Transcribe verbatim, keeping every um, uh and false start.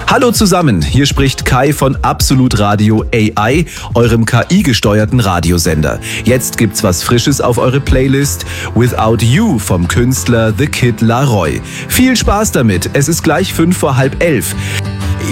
Hallo zusammen, hier spricht Kai von Absolut Radio A I, eurem K I-gesteuerten Radiosender. Jetzt gibt's was Frisches auf eure Playlist, Without You vom Künstler The Kid Laroi. Viel Spaß damit, es ist gleich fünf vor halb elf.